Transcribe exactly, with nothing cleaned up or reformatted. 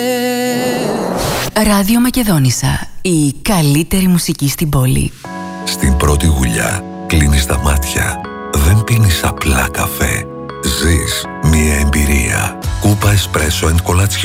Ράδιο Μακεδόνισσα. Η καλύτερη μουσική στην πόλη. Στην πρώτη γουλιά κλείνεις τα μάτια. Δεν πίνεις απλά καφέ. Ζεις μια εμπειρία. Κούπα εσπρέσο εν κολατσιό.